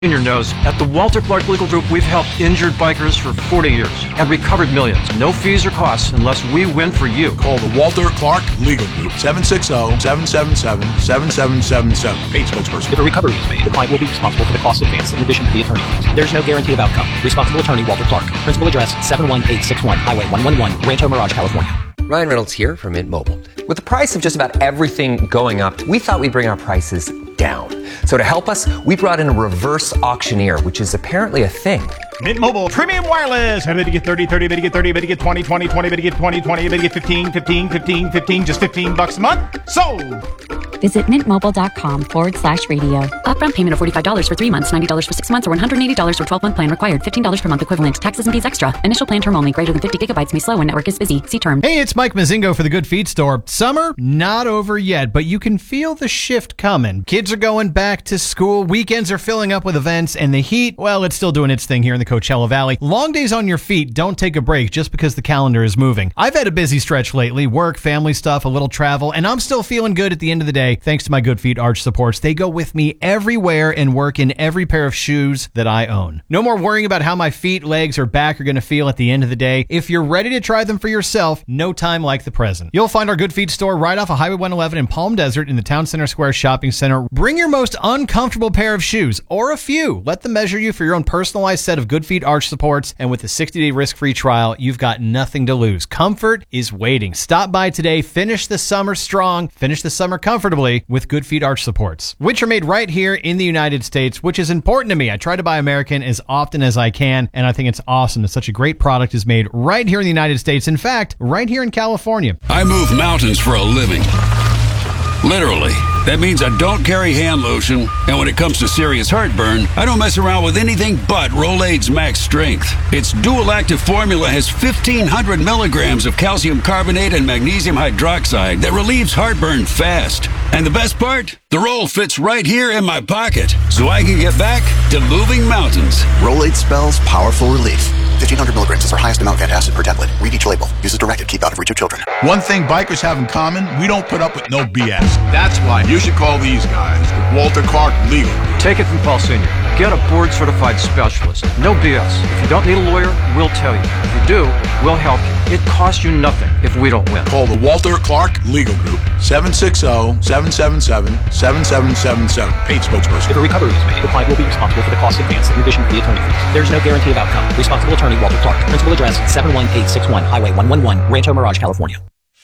in your nose. At the Walter Clark Legal Group, we've helped injured bikers for 40 years and recovered millions. No fees or costs unless we win for you. Call the Walter Clark Legal Group, 760-777-7777. Paid spokesperson. If a recovery is made, the client will be responsible for the cost advance in addition to the attorney fees. There's no guarantee of outcome. Responsible attorney Walter Clark. Principal address 71861 Highway 111, Rancho Mirage, California. Ryan Reynolds here from Mint Mobile. With the price of just about everything going up, we thought we'd bring our prices down. So to help us, we brought in a reverse auctioneer, which is apparently a thing. Mint Mobile Premium Wireless. How did you get 30, 30, bit to get 30, bit to get 20, 20, 20, bit to get 20, 20, bit to get 15, 15, 15, 15, just $15 a month? Sold! Visit mintmobile.com/radio. Upfront payment of $45 for 3 months, $90 for 6 months, or $180 for 12-month plan required. $15 per month equivalent. Taxes and fees extra. Initial plan term only. Greater than 50 gigabytes may slow when network is busy. See terms. Hey, it's Mike Mazingo for the Good Feet Store. Summer, not over yet, but you can feel the shift coming. Kids are going back to school. Weekends are filling up with events, and the heat, well, it's still doing its thing here in the Coachella Valley. Long days on your feet don't take a break just because the calendar is moving. I've had a busy stretch lately. Work, family stuff, a little travel, and I'm still feeling good at the end of the day thanks to my Good Feet Arch Supports. They go with me everywhere and work in every pair of shoes that I own. No more worrying about how my feet, legs, or back are going to feel at the end of the day. If you're ready to try them for yourself, no time like the present. You'll find our Good Feet store right off of Highway 111 in Palm Desert in the Town Center Square Shopping Center. Bring your most uncomfortable pair of shoes, or a few. Let them measure you for your own personalized set of Good Feet Arch Supports, and with a 60-day risk-free trial, you've got nothing to lose. Comfort is waiting. Stop by today. Finish the summer strong. Finish the summer comfortably with Good Feet Arch Supports, which are made right here in the United States, which is important to me. I try to buy American as often as I can, and I think it's awesome that such a great product is made right here in the United States. In fact, right here in California. I move mountains for a living. Literally. That means I don't carry hand lotion, and when it comes to serious heartburn, I don't mess around with anything but Rolaids Max Strength. Its dual-active formula has 1,500 milligrams of calcium carbonate and magnesium hydroxide that relieves heartburn fast. And the best part? The roll fits right here in my pocket, so I can get back to moving mountains. Rolaids spells powerful relief. 1,500 milligrams is our highest amount of antacid per tablet. Read each label. Use as directed. Keep out of reach of children. One thing bikers have in common, we don't put up with no BS. That's why you should call these guys, the Walter Clark Legal. Take it from Paul Sr. Get a board-certified specialist. No BS. If you don't need a lawyer, we'll tell you. If you do, we'll help you. It costs you nothing if we don't win. Call the Walter Clark Legal Group, 760-777-7777. Paid spokesperson. If a recovery is made, the client will be responsible for the cost advance in addition to the attorney fees. There's no guarantee of outcome. Responsible attorney Walter Clark. Principal address 71861 Highway 111, Rancho Mirage, California.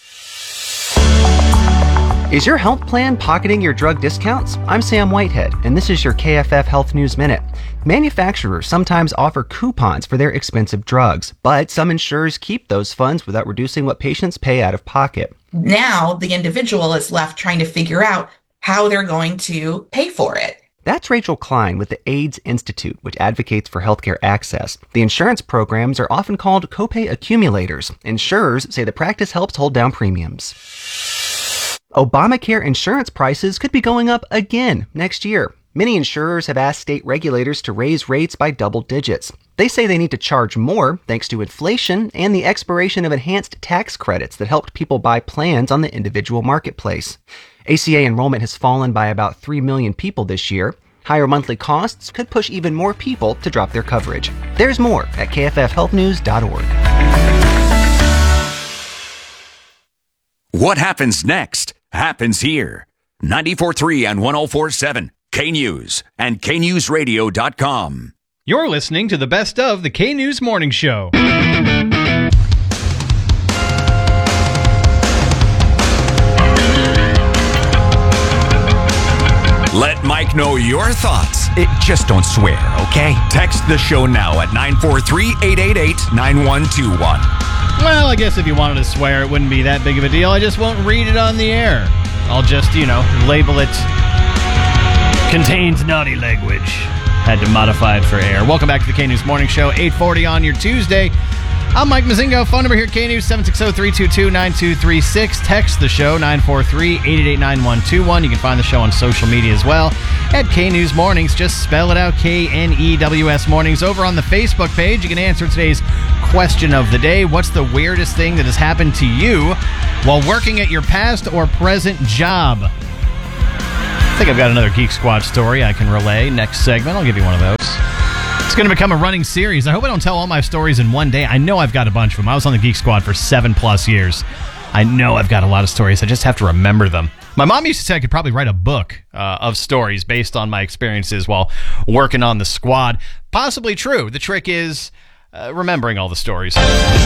Is your health plan pocketing your drug discounts? I'm Sam Whitehead, and this is your KFF Health News Minute. Manufacturers sometimes offer coupons for their expensive drugs, but some insurers keep those funds without reducing what patients pay out of pocket. Now, the individual is left trying to figure out how they're going to pay for it. That's Rachel Klein with the AIDS Institute, which advocates for healthcare access. The insurance programs are often called copay accumulators. Insurers say the practice helps hold down premiums. Obamacare insurance prices could be going up again next year. Many insurers have asked state regulators to raise rates by double digits. They say they need to charge more thanks to inflation and the expiration of enhanced tax credits that helped people buy plans on the individual marketplace. ACA enrollment has fallen by about 3 million people this year. Higher monthly costs could push even more people to drop their coverage. There's more at kffhealthnews.org. What happens next happens here. 94.3 and 104.7 K-News and KNewsRadio.com. You're listening to the best of the K-News Morning Show. Let Mike know your thoughts. Just don't swear, okay? Text the show now at 943-888-9121. Well, I guess if you wanted to swear, it wouldn't be that big of a deal. I just won't read it on the air. I'll just, label it contains naughty language. Had to modify it for air. Welcome back to the K-News Morning Show, 8:40 on your Tuesday. I'm Mike Mazingo. Phone number here, K-News, 760-322-9236. Text the show, 943-888-9121. You can find the show on social media as well at K-News Mornings. Just spell it out, KNEWS Mornings. Over on the Facebook page, you can answer today's question of the day. What's the weirdest thing that has happened to you while working at your past or present job? I think I've got another Geek Squad story I can relay next segment. I'll give you one of those. It's going to become a running series. I hope I don't tell all my stories in one day. I know I've got a bunch of them. I was on the Geek Squad for 7+ years. I know I've got a lot of stories. I just have to remember them. My mom used to say I could probably write a book of stories based on my experiences while working on the squad. Possibly true. The trick is remembering all the stories.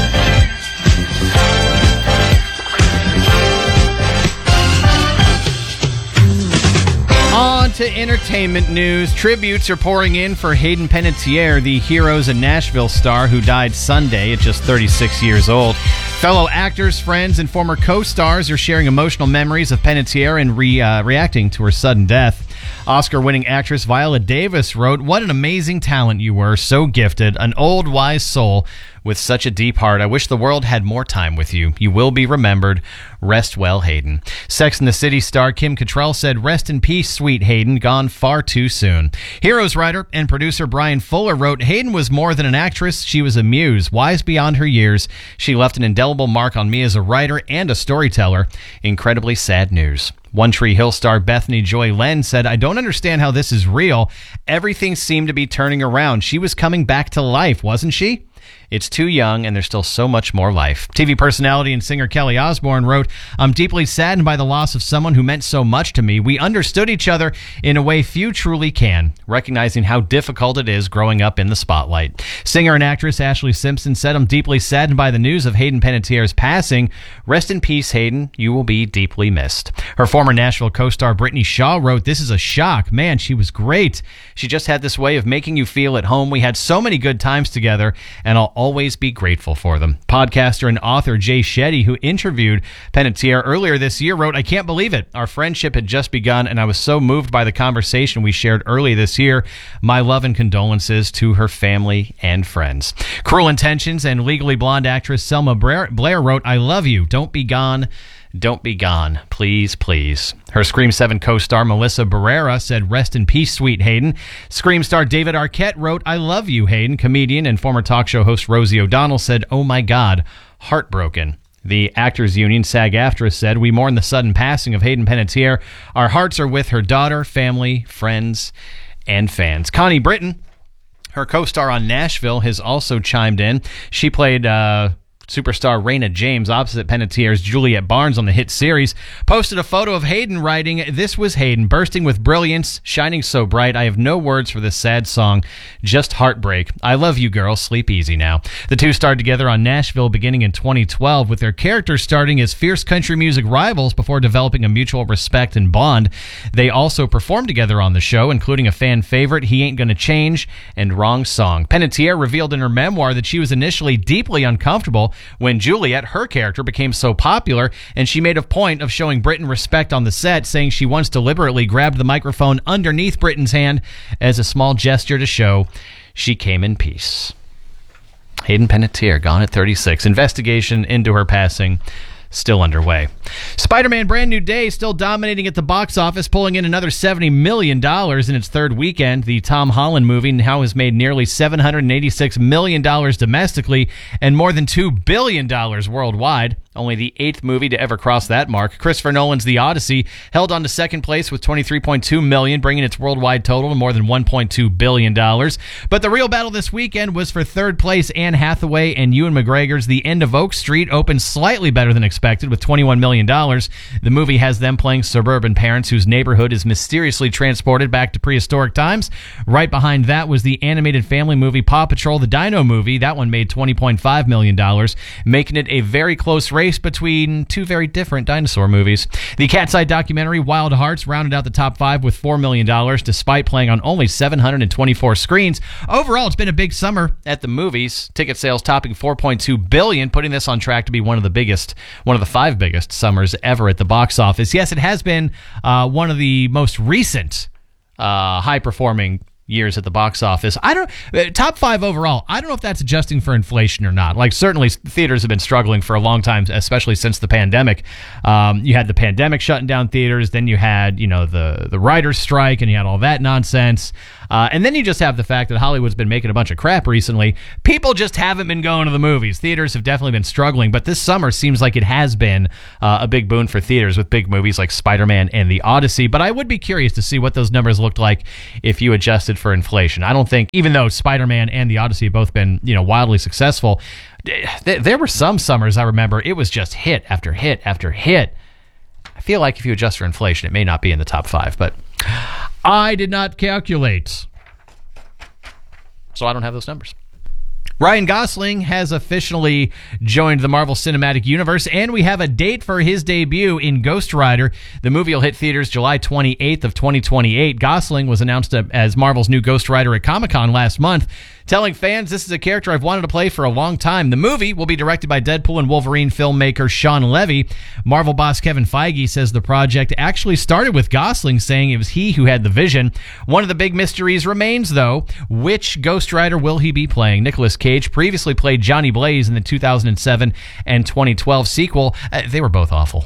On to entertainment news. Tributes are pouring in for Hayden Panettiere, the Heroes in Nashville star who died Sunday at just 36 years old. Fellow actors, friends, and former co-stars are sharing emotional memories of Panettiere and reacting to her sudden death. Oscar-winning actress Viola Davis wrote, "What an amazing talent you were, so gifted, an old, wise soul with such a deep heart. I wish the world had more time with you. You will be remembered. Rest well, Hayden." Sex and the City star Kim Cattrall said, "Rest in peace, sweet Hayden, gone far too soon." Heroes writer and producer Brian Fuller wrote, "Hayden was more than an actress. She was a muse, wise beyond her years. She left an indelible mark on me as a writer and a storyteller. Incredibly sad news." One Tree Hill star Bethany Joy Lenz said, "I don't understand how this is real. Everything seemed to be turning around. She was coming back to life, wasn't she? It's too young, and there's still so much more life." TV personality and singer Kelly Osbourne wrote, "I'm deeply saddened by the loss of someone who meant so much to me. We understood each other in a way few truly can, recognizing how difficult it is growing up in the spotlight." Singer and actress Ashley Simpson said, "I'm deeply saddened by the news of Hayden Panettiere's passing. Rest in peace, Hayden. You will be deeply missed." Her former Nashville co-star Brittany Shaw wrote, "This is a shock. Man, she was great. She just had this way of making you feel at home. We had so many good times together, and I'll always be grateful for them." Podcaster and author Jay Shetty, who interviewed Panettiere earlier this year, wrote, "I can't believe it. Our friendship had just begun, and I was so moved by the conversation we shared early this year. My love and condolences to her family and friends." Cruel Intentions and Legally Blonde actress Selma Blair wrote, "I love you. Don't be gone. Don't be gone. Please, please." Her Scream 7 co-star Melissa Barrera said, "Rest in peace, sweet Hayden." Scream star David Arquette wrote, "I love you, Hayden." Comedian and former talk show host Rosie O'Donnell said, "Oh my God, heartbroken." The Actors Union, SAG-AFTRA, said, "We mourn the sudden passing of Hayden Panettiere. Our hearts are with her daughter, family, friends, and fans." Connie Britton, her co-star on Nashville, has also chimed in. She played superstar Raina James opposite Panettiere's Juliet Barnes on the hit series, posted a photo of Hayden writing, "This was Hayden, bursting with brilliance, shining so bright. I have no words for this sad song, just heartbreak. I love you, girl. Sleep easy now." The two starred together on Nashville beginning in 2012, with their characters starting as fierce country music rivals before developing a mutual respect and bond. They also performed together on the show, including a fan favorite, "He Ain't Gonna Change" and "Wrong Song." Panettiere revealed in her memoir that she was initially deeply uncomfortable when Juliet, her character, became so popular, and she made a point of showing Britton respect on the set, saying she once deliberately grabbed the microphone underneath Britton's hand as a small gesture to show she came in peace. Hayden Panettiere, gone at 36. Investigation into her passing still underway. Spider-Man Brand New Day still dominating at the box office, pulling in another $70 million in its third weekend. The Tom Holland movie now has made nearly $786 million domestically and more than $2 billion worldwide. Only the 8th movie to ever cross that mark. Christopher Nolan's The Odyssey held on to second place with $23.2 million, bringing its worldwide total to more than $1.2 billion. But the real battle this weekend was for third place. Anne Hathaway and Ewan McGregor's The End of Oak Street opened slightly better than expected with $21 million. The movie has them playing suburban parents whose neighborhood is mysteriously transported back to prehistoric times. Right behind that was the animated family movie Paw Patrol: The Dino Movie. That one made $20.5 million, making it a very close race between two very different dinosaur movies. The Cat's Eye documentary Wild Hearts rounded out the top 5 with $4 million, despite playing on only 724 screens. Overall, it's been a big summer at the movies. Ticket sales topping $4.2 billion, putting this on track to be one of the 5 biggest summers ever at the box office. Yes, it has been one of the most recent high-performing years at the box office. Top 5 overall. I don't know if that's adjusting for inflation or not. Like, certainly theaters have been struggling for a long time, especially since the pandemic. You had the pandemic shutting down theaters, then you had, the writer's strike, and you had all that nonsense. And then you just have the fact that Hollywood's been making a bunch of crap recently. People just haven't been going to the movies. Theaters have definitely been struggling, but this summer seems like it has been a big boon for theaters with big movies like Spider-Man and The Odyssey. But I would be curious to see what those numbers looked like if you adjusted for inflation. I don't think, even though Spider-Man and The Odyssey have both been, wildly successful, there were some summers I remember it was just hit after hit after hit. I feel like if you adjust for inflation, it may not be in the top 5, but I did not calculate, so I don't have those numbers. Ryan Gosling has officially joined the Marvel Cinematic Universe, and we have a date for his debut in Ghost Rider. The movie will hit theaters July 28th of 2028. Gosling was announced as Marvel's new Ghost Rider at Comic-Con last month, telling fans, "This is a character I've wanted to play for a long time." The movie will be directed by Deadpool and Wolverine filmmaker Sean Levy. Marvel boss Kevin Feige says the project actually started with Gosling, saying it was he who had the vision. One of the big mysteries remains, though. Which Ghost Rider will he be playing? Nicolas Cage previously played Johnny Blaze in the 2007 and 2012 sequel. They were both awful.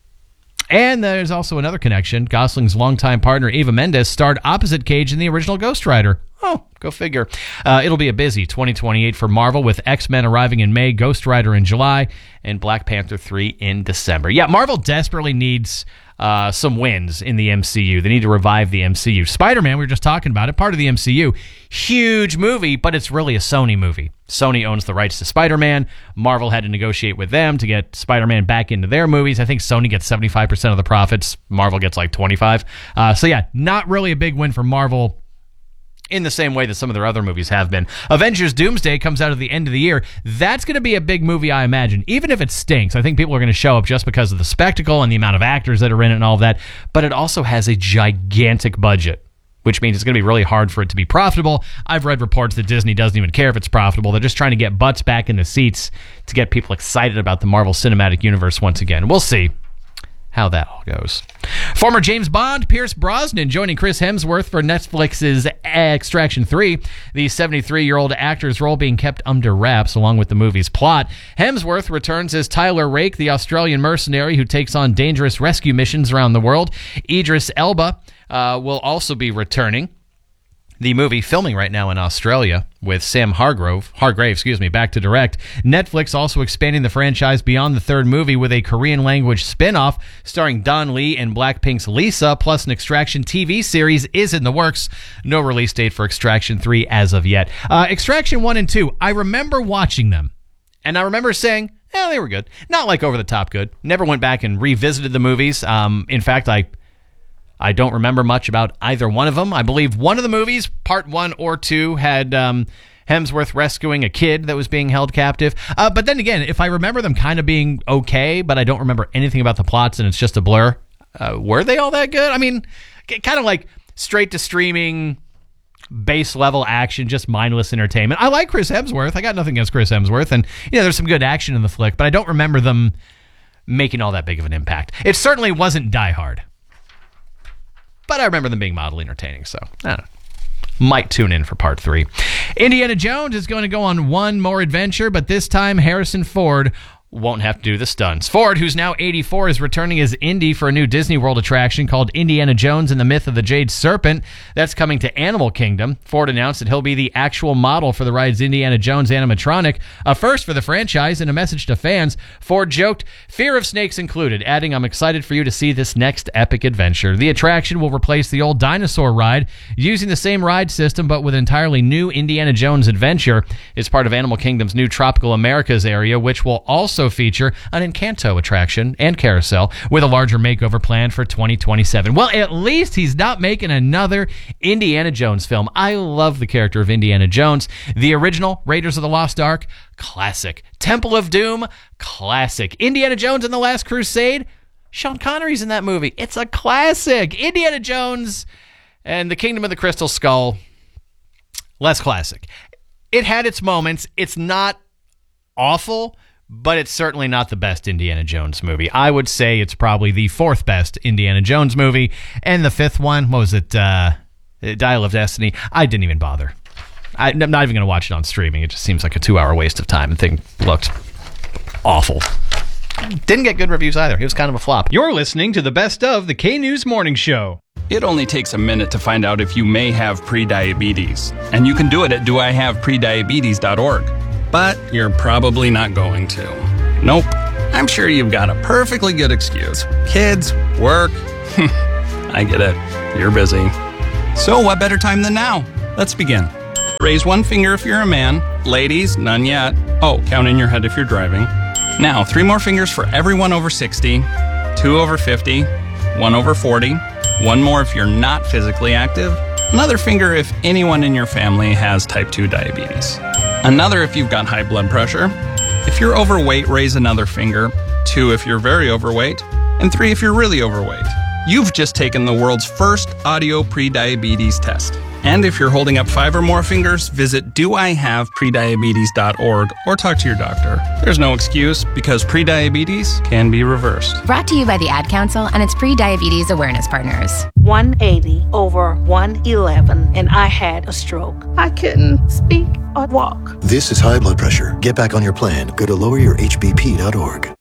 And there's also another connection. Gosling's longtime partner Eva Mendes starred opposite Cage in the original Ghost Rider. Oh, go figure. It'll be a busy 2028 for Marvel, with X-Men arriving in May, Ghost Rider in July, and Black Panther 3 in December. Yeah, Marvel desperately needs some wins in the MCU. They need to revive the MCU. Spider-Man, we were just talking about it, part of the MCU. Huge movie, but it's really a Sony movie. Sony owns the rights to Spider-Man. Marvel had to negotiate with them to get Spider-Man back into their movies. I think Sony gets 75% of the profits. Marvel gets like 25%. So yeah, not really a big win for Marvel in the same way that some of their other movies have been. Avengers Doomsday comes out at the end of the year. That's going to be a big movie, I imagine. Even if it stinks, I think people are going to show up just because of the spectacle and the amount of actors that are in it and all of that. But it also has a gigantic budget, which means it's going to be really hard for it to be profitable. I've read reports that Disney doesn't even care if it's profitable. They're just trying to get butts back in the seats to get people excited about the Marvel Cinematic Universe once again. We'll see how that all goes. Former James Bond Pierce Brosnan joining Chris Hemsworth for Netflix's Extraction 3. The 73-year-old actor's role being kept under wraps along with the movie's plot. Hemsworth returns as Tyler Rake, the Australian mercenary who takes on dangerous rescue missions around the world. Idris Elba will also be returning. The movie filming right now in Australia with Sam Hargrave, back to direct. Netflix also expanding the franchise beyond the third movie with a Korean language spin-off starring Don Lee and Blackpink's Lisa, plus an Extraction TV series is in the works. No release date for Extraction 3 as of yet. Extraction 1 and 2, I remember watching them, and I remember saying, they were good. Not like over the top good. Never went back and revisited the movies. In fact, I don't remember much about either one of them. I believe one of the movies, part 1 or 2, had Hemsworth rescuing a kid that was being held captive. But then again, if I remember them kind of being okay, but I don't remember anything about the plots and it's just a blur, were they all that good? I mean, kind of like straight to streaming, base level action, just mindless entertainment. I like Chris Hemsworth. I got nothing against Chris Hemsworth. And, there's some good action in the flick, but I don't remember them making all that big of an impact. It certainly wasn't Die Hard. But I remember them being mildly entertaining, so I don't know. Might tune in for part 3. Indiana Jones is going to go on one more adventure, but this time Harrison Ford won't have to do the stunts. Ford, who's now 84, is returning as Indy for a new Disney World attraction called Indiana Jones and the Myth of the Jade Serpent. That's coming to Animal Kingdom. Ford announced that he'll be the actual model for the ride's Indiana Jones animatronic, a first for the franchise. In a message to fans, Ford joked, "Fear of snakes included," adding, "I'm excited for you to see this next epic adventure." The attraction will replace the old dinosaur ride, using the same ride system but with an entirely new Indiana Jones adventure. It's part of Animal Kingdom's new Tropical Americas area, which will also feature an Encanto attraction and carousel with a larger makeover planned for 2027. Well, at least he's not making another Indiana Jones film. I love the character of Indiana Jones. The original Raiders of the Lost Ark, classic. Temple of Doom, classic. Indiana Jones and the Last Crusade, Sean Connery's in that movie. It's a classic. Indiana Jones and the Kingdom of the Crystal Skull, less classic. It had its moments. It's not awful, but it's certainly not the best Indiana Jones movie. I would say it's probably the 4th best Indiana Jones movie. And the 5th one, what was it? Dial of Destiny. I didn't even bother. I'm not even going to watch it on streaming. It just seems like a 2-hour waste of time. The thing looked awful. didn't get good reviews either. He was kind of a flop. You're listening to the best of the K-News Morning Show. It only takes a minute to find out if you may have prediabetes. And you can do it at doihaveprediabetes.org. But you're probably not going to. Nope. I'm sure you've got a perfectly good excuse. Kids, work. I get it. You're busy. So what better time than now? Let's begin. Raise one finger if you're a man. Ladies, none yet. Oh, count in your head if you're driving. Now, 3 more fingers for everyone over 60, 2 over 50, 1 over 40, 1 more if you're not physically active, another finger if anyone in your family has type 2 diabetes, another if you've got high blood pressure. If you're overweight, raise another finger, 2 if you're very overweight, and 3 if you're really overweight. You've just taken the world's first audio prediabetes test. And if you're holding up 5 or more fingers, visit doihaveprediabetes.org or talk to your doctor. There's no excuse because prediabetes can be reversed. Brought to you by the Ad Council and its pre-diabetes awareness partners. 180 over 111 and I had a stroke. I couldn't speak or walk. This is high blood pressure. Get back on your plan. Go to loweryourhbp.org.